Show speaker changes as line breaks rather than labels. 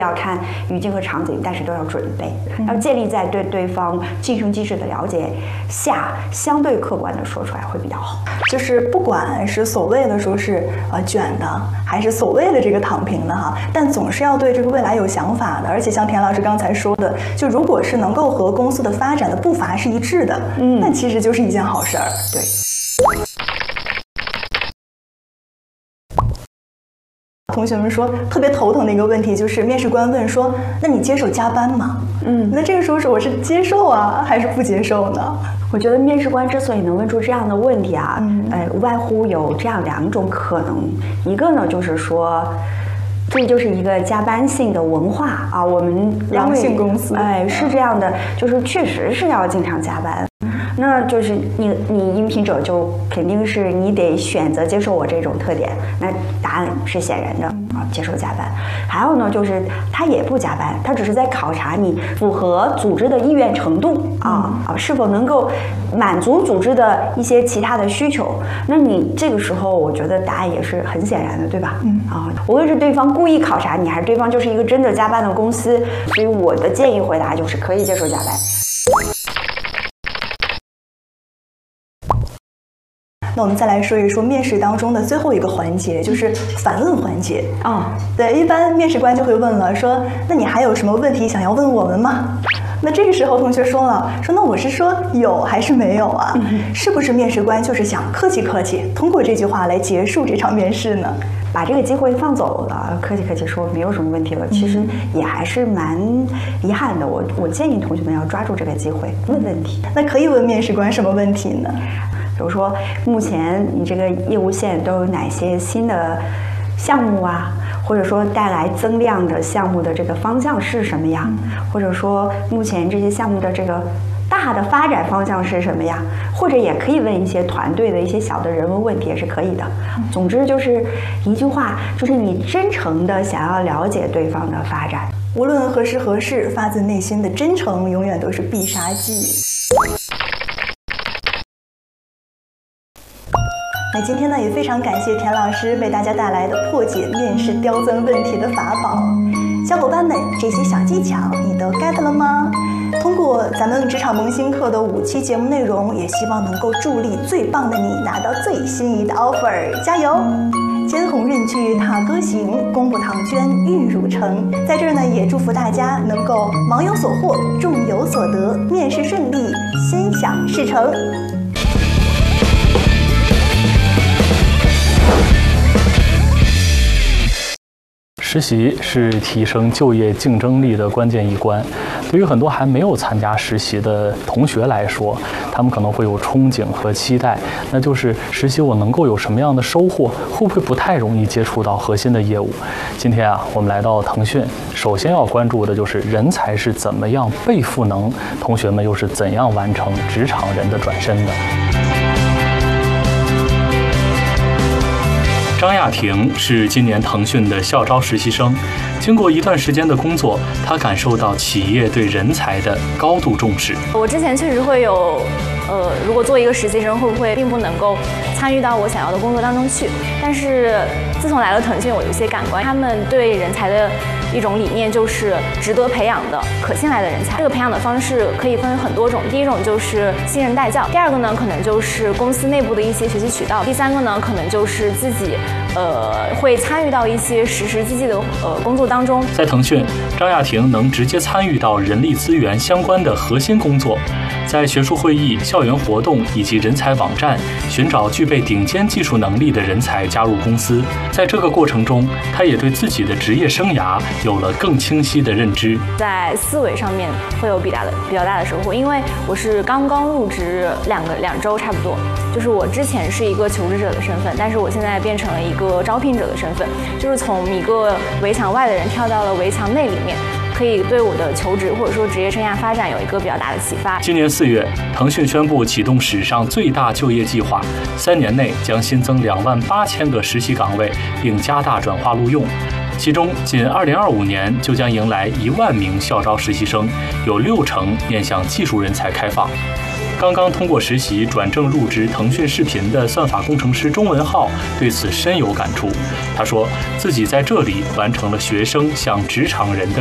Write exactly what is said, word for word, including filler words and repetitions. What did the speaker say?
要看语境和场景，但是都要准备，要建立在对对方晋升机制的了解下，相对客观的说出来会比较好。
就是不管是所谓的说是呃卷的，还是所谓的这个躺平的哈，但总是要对这个未来有想法的。而且像田老师刚才说的，就如果是能够和公司的发展的步伐是一致的，嗯，那其实就是一件好事儿。
对。
同学们说特别头疼的一个问题就是面试官问说，那你接受加班吗？嗯，那这个时候是我是接受啊还是不接受呢？
我觉得面试官之所以能问出这样的问题啊，嗯、呃，无外乎有这样两种可能，一个呢就是说，这就是一个加班性的文化啊，我们
狼性公司，
哎，是这样的，就是确实是要经常加班。那就是你你应聘者就肯定是你得选择接受我这种特点，那答案是显然的啊，接受加班。还有呢，就是他也不加班，他只是在考察你符合组织的意愿程度啊啊，是否能够满足组织的一些其他的需求。那你这个时候，我觉得答案也是很显然的，对吧？嗯啊，无论是对方故意考察你，还是对方就是一个真的加班的公司，所以我的建议回答就是可以接受加班。
那我们再来说一说面试当中的最后一个环节，就是反问环节啊、哦。对，一般面试官就会问了，说那你还有什么问题想要问我们吗？那这个时候同学说了，说那我是说有还是没有啊？嗯、是不是面试官就是想客气客气，通过这句话来结束这场面试呢？
把这个机会放走了，客气客气说没有什么问题了，其实也还是蛮遗憾的。我我建议同学们要抓住这个机会问问题。
那可以问面试官什么问题呢？
比如说，目前你这个业务线都有哪些新的项目啊？或者说带来增量的项目的这个方向是什么呀？或者说目前这些项目的这个大的发展方向是什么呀？或者也可以问一些团队的一些小的人文问题也是可以的。总之就是一句话，就是你真诚的想要了解对方的发展，
无论何时何事，发自内心的真诚永远都是必杀技。那今天呢，也非常感谢田老师为大家带来的破解面试刁钻问题的法宝。小伙伴们，这些小技巧你都 get 了吗？通过咱们职场萌新课的五期节目内容，也希望能够助力最棒的你拿到最心仪的 offer， 加油！肩鸿闰去踏歌行，功不唐捐玉汝成。在这儿呢，也祝福大家能够忙有所获，众有所得，面试顺利，心想事成。
实习是提升就业竞争力的关键一关。对于很多还没有参加实习的同学来说，他们可能会有憧憬和期待，那就是实习我能够有什么样的收获？会不会不太容易接触到核心的业务？今天啊，我们来到腾讯，首先要关注的就是人才是怎么样被赋能，同学们又是怎样完成职场人的转身的。张亚婷是今年腾讯的校招实习生，经过一段时间的工作，她感受到企业对人才的高度重视。
我之前确实会有，呃，如果做一个实习生，会不会并不能够参与到我想要的工作当中去？但是自从来了腾讯，我有一些感官，他们对人才的一种理念就是值得培养的、可信赖的人才。这个培养的方式可以分为很多种，第一种就是新人带教，第二个呢可能就是公司内部的一些学习渠道，第三个呢可能就是自己呃会参与到一些实实际际的呃工作当中。
在腾讯，张亚婷能直接参与到人力资源相关的核心工作，在学术会议、校园活动以及人才网站寻找具备顶尖技术能力的人才加入公司。在这个过程中，他也对自己的职业生涯有了更清晰的认知，
在思维上面会有比大的比较大的收获。因为我是刚刚入职两个两周差不多，就是我之前是一个求职者的身份，但是我现在变成了一个招聘者的身份，就是从一个围墙外的人跳到了围墙内里面，可以对我的求职或者说职业生涯发展有一个比较大的启发。
今年四月，腾讯宣布启动史上最大就业计划，三年内将新增两万八千个实习岗位，并加大转化录用。其中，仅二零二五年就将迎来一万名校招实习生，有六成面向技术人才开放。 刚刚通过实习转正入职腾讯视频的算法工程师钟文浩对此深有感触。他说，自己在这里完成了学生向职场人的